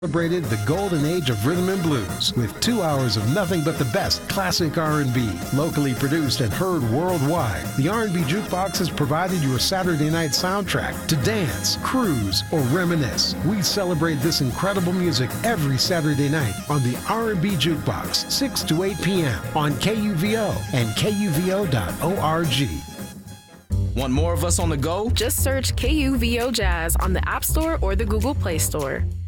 Celebrated the golden age of rhythm and blues with 2 hours of nothing but the best classic R&B, locally produced and heard worldwide. The R&B Jukebox has provided your Saturday night soundtrack to dance, cruise, or reminisce. We celebrate this incredible music every Saturday night on the R&B Jukebox, 6 to 8 p.m. on KUVO and KUVO.org. Want more of us on the go? Just search KUVO Jazz on the App Store or the Google Play Store.